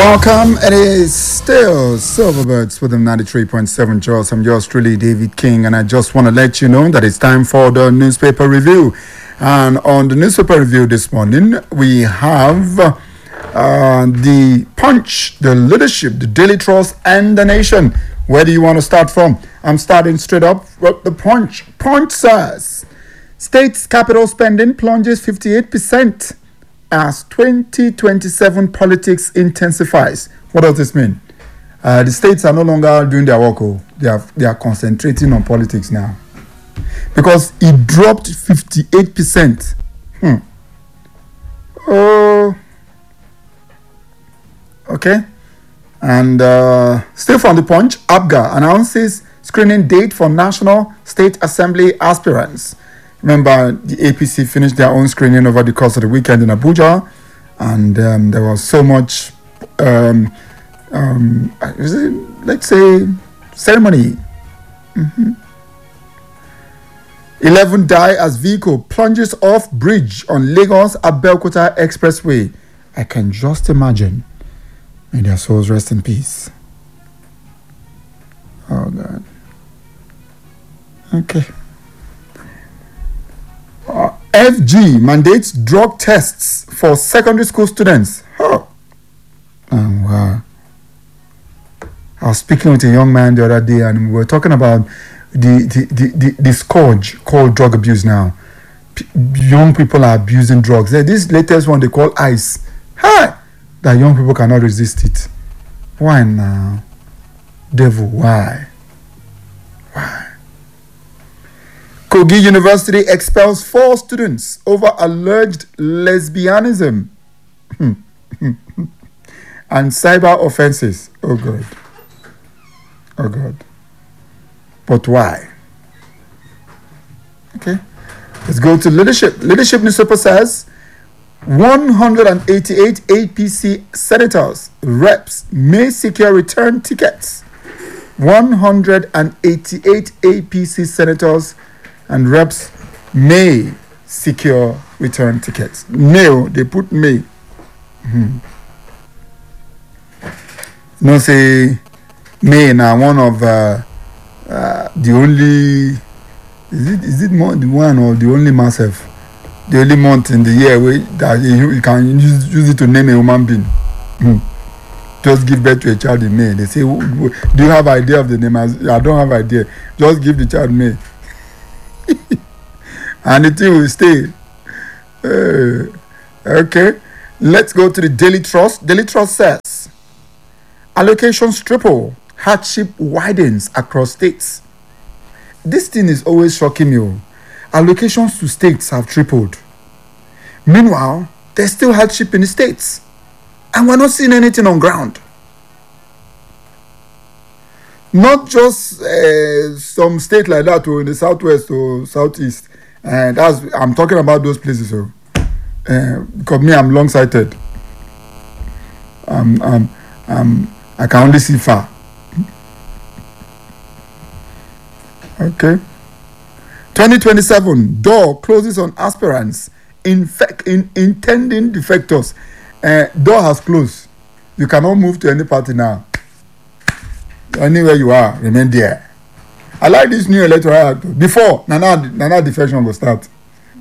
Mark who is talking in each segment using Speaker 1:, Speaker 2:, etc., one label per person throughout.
Speaker 1: Welcome. It is still Silverbirds with them 93.7 Jaws. I'm yours truly, David King, and I just want to let you know that it's time for the newspaper review. And on the newspaper review this morning, we have the Punch, the Leadership, the Daily Trust, and the Nation. Where do you want to start from? I'm starting straight up with the Punch. Punch says, state's capital spending plunges 58% as 2027 politics intensifies. What does this mean? The states are no longer doing their work. They are concentrating on politics now. Because it dropped 58%. Oh. Okay. And still from the Punch, APGA announces screening date for National State Assembly aspirants. Remember, the APC finished their own screening over the course of the weekend in Abuja, and there was so much, let's say, ceremony. 11 die as vehicle plunges off bridge on Lagos-Abeokuta Expressway. I can just imagine. May their souls rest in peace. Oh, God. Okay. FG mandates drug tests for secondary school students. Oh, wow. I was speaking with a young man the other day, and we were talking about the scourge called drug abuse now. Young people are abusing drugs. This latest one they call ice. That young people cannot resist it. Why now? Devil, why? Why? Kogi University expels 4 students over alleged lesbianism and cyber offenses. Oh God. Oh God. But why? Okay. Let's go to leadership. Leadership newspaper says 188 APC senators, reps may secure return tickets. 188 APC senators and reps may secure return tickets. May, they put may. No, say may now one of the only, is it more the one or the only massive, the only month in the year where that you can use it to name a human being. Just give birth to a child in May. They say, do you have idea of the name? I don't have idea. Just give the child May. And the thing will stay. Okay. Let's go to the Daily Trust. Daily Trust says, allocations triple, hardship widens across states. This thing is always shocking me. Allocations to states have tripled. Meanwhile, there's still hardship in the states. And we're not seeing anything on ground. Not just some state like that or in the southwest or southeast. And I'm talking about those places. Because me, I'm long-sighted. I can only see far. Okay. 2027, door closes on aspirants intending defectors. Door has closed. You cannot move to any party now. Anywhere you are, remain there. I like this new electoral act. Before, Nana defection will start.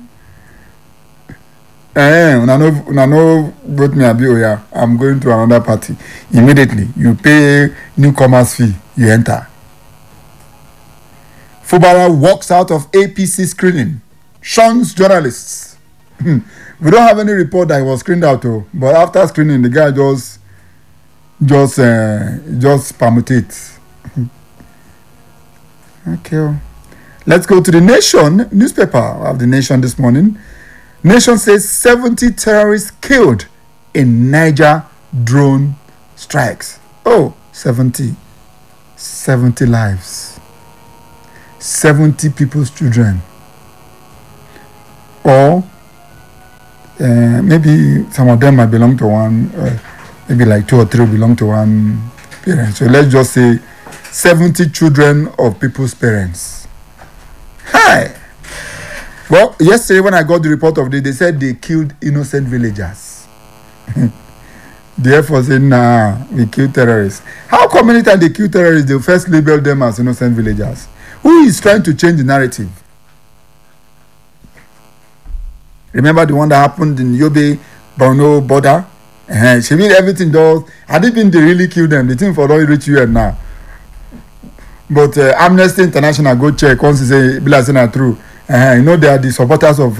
Speaker 1: Nano vote me a bill here. I'm going to another party. Immediately, you pay newcomers fee. You enter. Fubara walks out of APC screening. Shuns journalists. We don't have any report that he was screened out, but after screening, the guy just permutates. Okay. Let's go to the Nation newspaper. I have the Nation this morning. Nation says 70 terrorists killed in Niger drone strikes. Oh, 70 lives. 70 people's children. Or maybe some of them might belong to one, maybe like 2 or 3 belong to one parent. So let's just say 70 children of people's parents. Hi! Well, yesterday when I got the report of this, they said they killed innocent villagers. The Air Force said, nah, we kill terrorists. How come anytime they kill terrorists, they first label them as innocent villagers? Who is trying to change the narrative? Remember the one that happened in Yobe, Borno border? She mean everything does. I didn't think they really killed them. The thing for don't reach you now. But Amnesty International go check once they say Bila Sena true. You know they are the supporters of.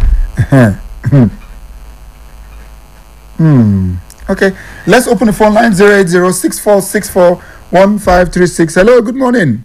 Speaker 1: Okay, let's open the phone line 08064641536. Hello, good morning.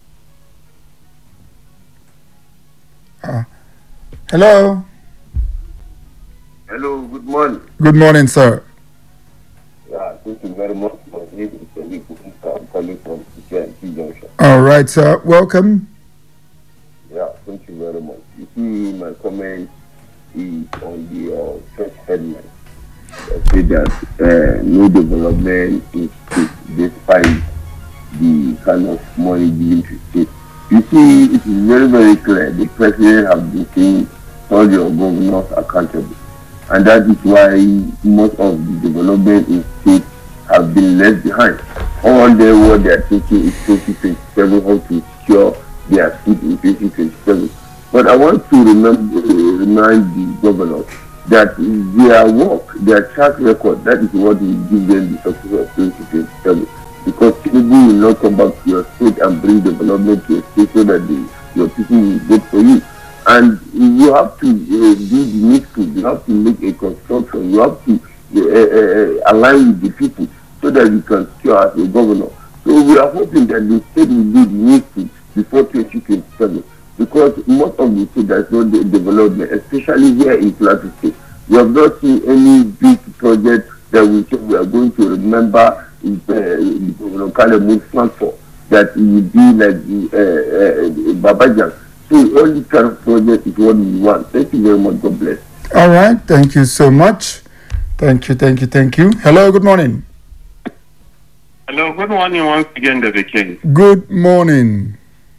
Speaker 1: Hello.
Speaker 2: Hello, good morning.
Speaker 1: Good morning, sir.
Speaker 2: Yeah, thank you very much for this. I'm calling from CNC Junction.
Speaker 1: All right, sir. Welcome.
Speaker 2: Yeah, thank you very much. You see, my comment is on the first headline. I say that no development is despite the kind of money given to state. You see, it is very, very clear. The president has been saying all your governors accountable. And that is why most of the development in states have been left behind. All their what they are thinking is 2027, how to secure their seat in 2027. But I want to remind the governors that their work, their track record, that is what will give them the success of 2027. Because Tinubu will not come back to your state and bring development to your state so that your people will vote for you. And you have to do the needful. You have to make a construction. You have to align with the people so that you can secure as a governor. So we are hoping that the state will do the needful before 2027. Because most of the state there's no development, especially here in Plateau State. We have not seen any big project that we are going to remember Governor Kalemu's plan for, that it will be like Babajan. So all this kind of project is what we want. Thank you very much. God bless.
Speaker 1: All right. Thank you so much. Thank you. Hello, good morning.
Speaker 3: Hello, good morning once again, David King.
Speaker 1: Good morning.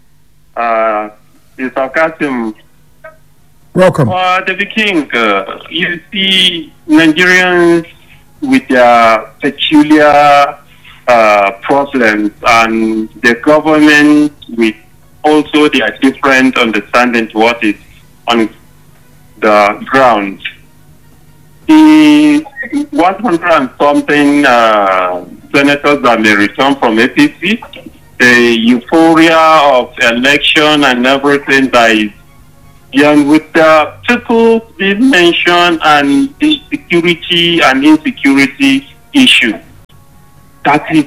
Speaker 3: It's Akasim.
Speaker 1: Welcome.
Speaker 3: David King, you see Nigerians with their peculiar problems and the government with also their different understanding to what is on the ground. The 100 and something senators that may return from APC, the euphoria of election and everything that is young with the people being mentioned and the security and insecurity issue. That is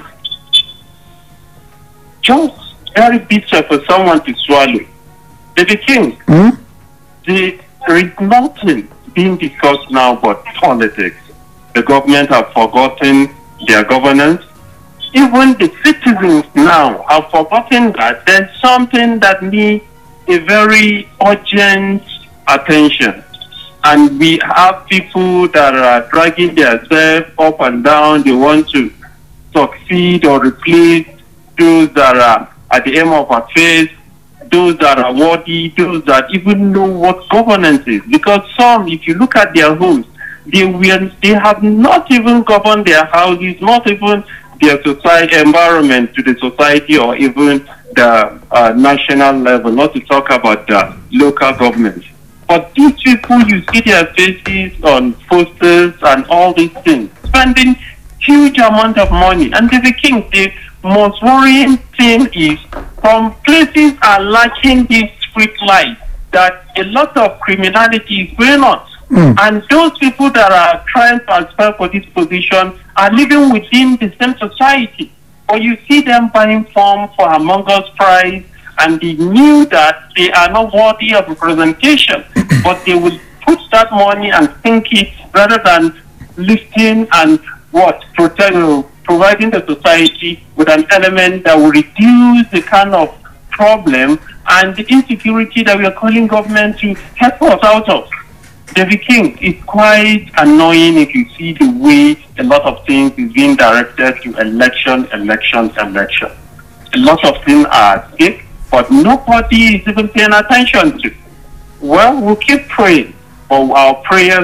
Speaker 3: just very bitter for someone to swallow. David King, there is nothing being discussed now but politics. The government have forgotten their governance. Even the citizens now have forgotten that there's something that needs a very urgent attention. And we have people that are dragging themselves up and down. They want to succeed or replace those that are at the aim of affairs, those that are worthy, those that even know what governance is. Because some, if you look at their homes, they have not even governed their houses, not even their society environment to the society or even the national level, not to talk about the local government. But these people, you see their faces on posters and all these things, spending huge amount of money. And the King, the most worrying thing is some places are lacking this street light, that a lot of criminality is going on. And those people that are trying to aspire for this position are living within the same society. Or you see them buying form for Among Us prize, and they knew that they are not worthy of representation, but they will put that money and think it rather than lifting and providing the society with an element that will reduce the kind of problem and the insecurity that we are calling government to help us out of. David King, it's quite annoying if you see the way a lot of things is being directed to election. A lot of things are at stake, but nobody is even paying attention to. Well, we'll keep praying, but our prayers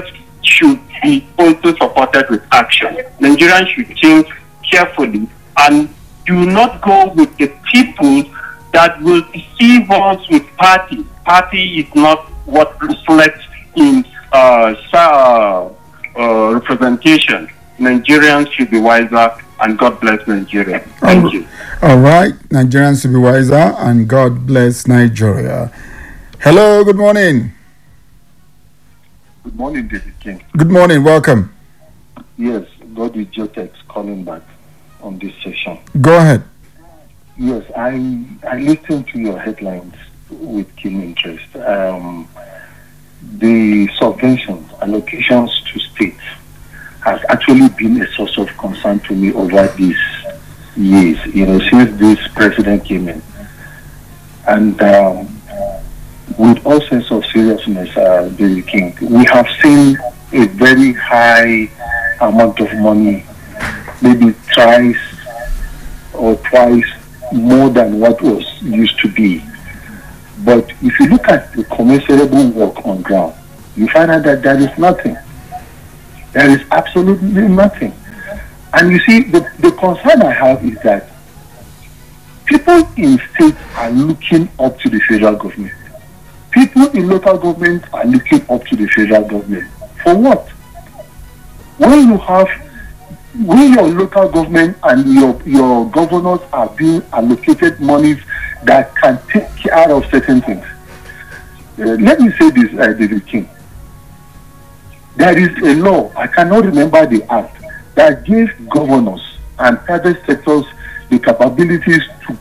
Speaker 3: should be also supported with action. Nigerians should think carefully and do not go with the people that will deceive us with party. Party is not what reflects in representation. Nigerians should be wiser, and God bless Nigeria. Thank you.
Speaker 1: All right, Nigerians should be wiser, and God bless Nigeria. Hello, good morning.
Speaker 4: Good morning, David King.
Speaker 1: Good morning, welcome.
Speaker 4: Yes, God is Jotex calling back on this session.
Speaker 1: Go ahead.
Speaker 4: Yes, I listened to your headlines with keen interest. The subventions, allocations to states has actually been a source of concern to me over these years, since this president came in. And with all sense of seriousness, David King, we have seen a very high amount of money, maybe thrice or twice more than what was used to be. But if you look at the commensurable work on ground, you find out that there is nothing. There is absolutely nothing. And you see, the concern I have is that people in states are looking up to the federal government. People in local government are looking up to the federal government. For what? When your local government and your governors are being allocated monies that can take care of certain things. Let me say this, David King. There is a law, I cannot remember the act, that gives governors and private sectors the capabilities to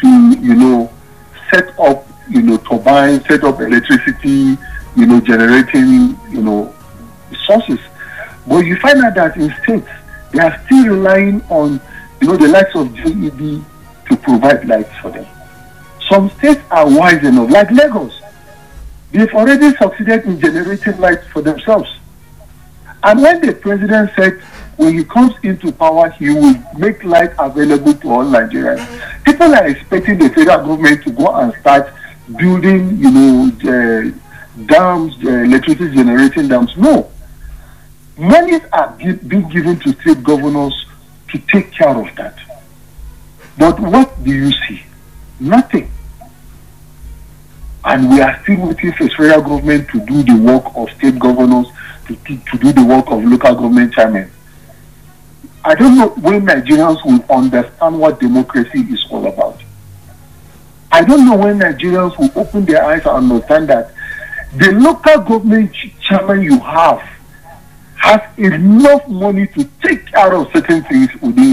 Speaker 4: set up, turbines, set up electricity, generating, sources. But you find out that in states, they are still relying on, the likes of JEB to provide lights for them. Some states are wise enough, like Lagos. They've already succeeded in generating lights for themselves. And when the president said when he comes into power, he will make light available to all Nigerians, people are expecting the federal government to go and start building, dams, electricity generating dams. No. Monies are being given to state governors to take care of that. But what do you see? Nothing. And we are still waiting for federal government to do the work of state governors, to do the work of local government chairmen. I don't know when Nigerians will understand what democracy is all about. I don't know when Nigerians will open their eyes and understand that the local government chairman you have has enough money to take care of certain things within